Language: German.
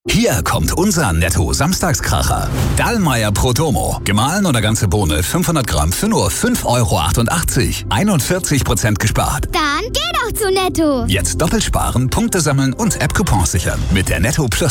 Hier kommt unser Netto-Samstagskracher. Dallmayr Prodomo. Gemahlen oder ganze Bohne 500 Gramm für nur 5,88 €. 41% gespart. Dann geh doch zu Netto. Jetzt doppelt sparen, Punkte sammeln und App-Coupons sichern. Mit der Netto Plus